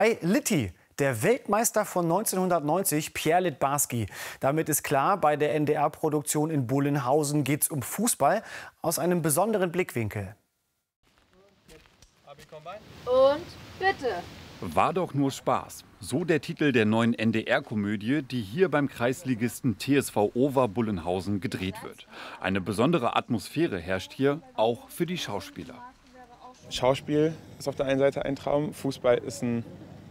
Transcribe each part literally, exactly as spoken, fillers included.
Bei Litti, der Weltmeister von neunzehnhundertneunzig, Pierre Littbarski. Damit ist klar, bei der N D R-Produktion in Bullenhausen geht es um Fußball aus einem besonderen Blickwinkel. Und bitte. War doch nur Spaß. So der Titel der neuen N D R-Komödie, die hier beim Kreisligisten T S V Over Bullenhausen gedreht wird. Eine besondere Atmosphäre herrscht hier, auch für die Schauspieler. Schauspiel ist auf der einen Seite ein Traum, Fußball ist ein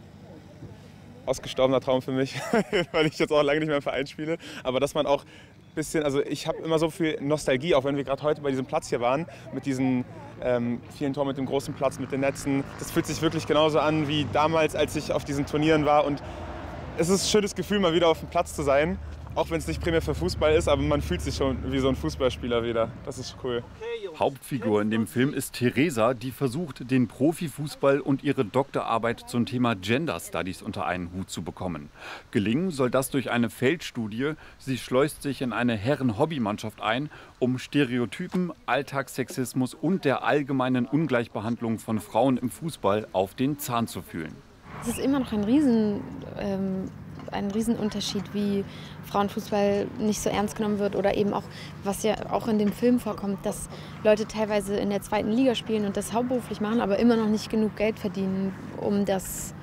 ausgestorbener Traum für mich, weil ich jetzt auch lange nicht mehr im Verein spiele. Aber dass man auch ein bisschen, also ich habe immer so viel Nostalgie, auch wenn wir gerade heute bei diesem Platz hier waren, mit diesen ähm, vielen Toren, mit dem großen Platz, mit den Netzen. Das fühlt sich wirklich genauso an wie damals, als ich auf diesen Turnieren war. Und es ist ein schönes Gefühl, mal wieder auf dem Platz zu sein. Auch wenn es nicht primär für Fußball ist, aber man fühlt sich schon wie so ein Fußballspieler wieder. Das ist cool. Hauptfigur in dem Film ist Theresa, die versucht, den Profifußball und ihre Doktorarbeit zum Thema Gender Studies unter einen Hut zu bekommen. Gelingen soll das durch eine Feldstudie. Sie schleust sich in eine Herren-Hobbymannschaft ein, um Stereotypen, Alltagssexismus und der allgemeinen Ungleichbehandlung von Frauen im Fußball auf den Zahn zu fühlen. Es ist immer noch ein Riesen... Ähm ein Riesenunterschied, wie Frauenfußball nicht so ernst genommen wird oder eben auch, was ja auch in dem Film vorkommt, dass Leute teilweise in der zweiten Liga spielen und das hauptberuflich machen, aber immer noch nicht genug Geld verdienen, um das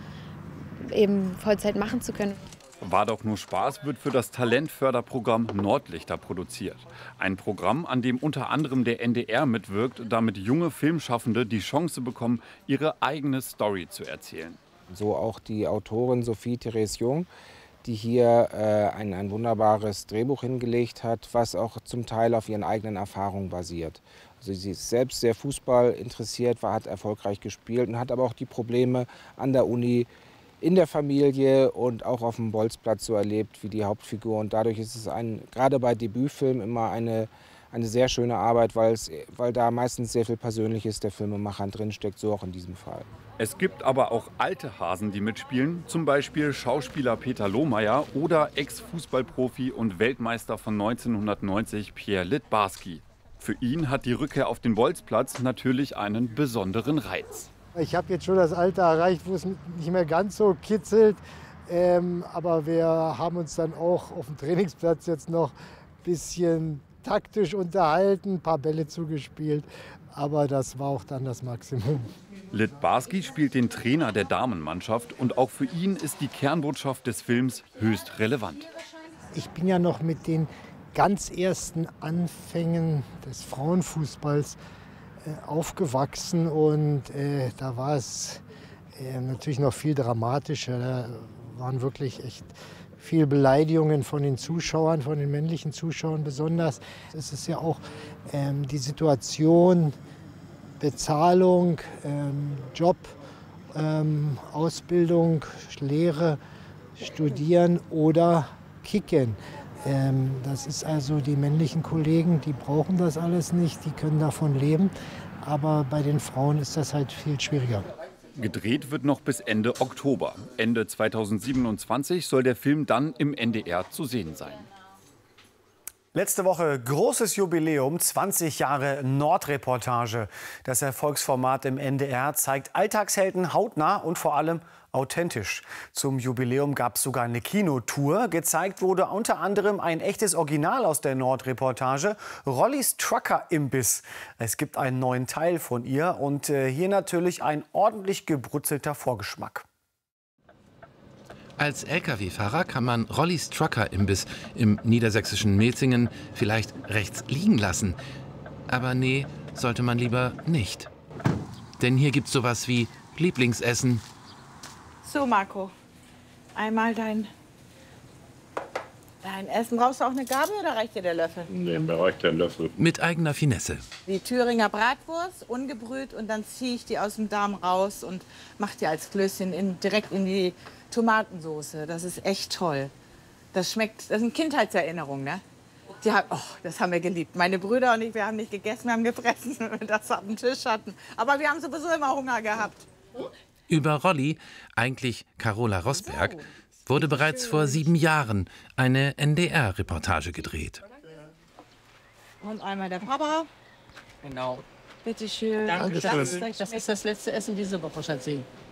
eben Vollzeit machen zu können. War doch nur Spaß wird für das Talentförderprogramm Nordlichter produziert. Ein Programm, an dem unter anderem der N D R mitwirkt, damit junge Filmschaffende die Chance bekommen, ihre eigene Story zu erzählen. So auch die Autorin Sophie Therese Jung, die hier äh, ein, ein wunderbares Drehbuch hingelegt hat, was auch zum Teil auf ihren eigenen Erfahrungen basiert. Also sie ist selbst sehr Fußball interessiert, war, hat erfolgreich gespielt und hat aber auch die Probleme an der Uni, in der Familie und auch auf dem Bolzplatz so erlebt wie die Hauptfigur. Und dadurch ist es ein, gerade bei Debütfilmen immer eine, eine sehr schöne Arbeit, weil, es, weil da meistens sehr viel Persönliches der Filmemacher drinsteckt, so auch in diesem Fall. Es gibt aber auch alte Hasen, die mitspielen, zum Beispiel Schauspieler Peter Lohmeier oder Ex-Fußballprofi und Weltmeister von neunzehnhundertneunzig Pierre Littbarski. Für ihn hat die Rückkehr auf den Bolzplatz natürlich einen besonderen Reiz. Ich habe jetzt schon das Alter erreicht, wo es nicht mehr ganz so kitzelt, ähm, aber wir haben uns dann auch auf dem Trainingsplatz jetzt noch ein bisschen taktisch unterhalten, ein paar Bälle zugespielt, aber das war auch dann das Maximum. Littbarski spielt den Trainer der Damenmannschaft und auch für ihn ist die Kernbotschaft des Films höchst relevant. Ich bin ja noch mit den ganz ersten Anfängen des Frauenfußballs äh, aufgewachsen und äh, da war es äh, natürlich noch viel dramatischer. Da waren wirklich echt viele Beleidigungen von den Zuschauern, von den männlichen Zuschauern besonders. Es ist ja auch ähm, die Situation, Bezahlung, ähm, Job, ähm, Ausbildung, Lehre, Studieren oder Kicken. Ähm, das ist also die männlichen Kollegen, die brauchen das alles nicht, die können davon leben. Aber bei den Frauen ist das halt viel schwieriger. Gedreht wird noch bis Ende Oktober. Ende zweitausendsiebenundzwanzig soll der Film dann im N D R zu sehen sein. Letzte Woche großes Jubiläum, zwanzig Jahre Nordreportage. Das Erfolgsformat im N D R zeigt Alltagshelden hautnah und vor allem authentisch. Zum Jubiläum gab es sogar eine Kinotour. Gezeigt wurde unter anderem ein echtes Original aus der Nordreportage, Rollys Trucker-Imbiss. Es gibt einen neuen Teil von ihr und äh, hier natürlich ein ordentlich gebrutzelter Vorgeschmack. Als L K W-Fahrer kann man Rollys Trucker-Imbiss im niedersächsischen Metzingen vielleicht rechts liegen lassen. Aber nee, sollte man lieber nicht. Denn hier gibt's sowas wie Lieblingsessen. So, Marco, einmal dein, dein Essen. Brauchst du auch eine Gabel oder reicht dir der Löffel? Nee, mir reicht der Löffel. Mit eigener Finesse. Die Thüringer Bratwurst, ungebrüht, und dann ziehe ich die aus dem Darm raus und mache die als Klößchen in, direkt in die Tomatensoße. Das ist echt toll. Das schmeckt, das sind Kindheitserinnerungen, ne? Die haben, oh, das haben wir geliebt. Meine Brüder und ich, wir haben nicht gegessen, wir haben gefressen, wenn wir das auf dem Tisch hatten. Aber wir haben sowieso immer Hunger gehabt. Über Rolli, eigentlich Carola Rosberg, wurde bereits vor sieben Jahren eine N D R-Reportage gedreht. Und einmal der Papa. Genau. Bitte schön. Danke. Das ist das letzte Essen diese Woche, Schatzi.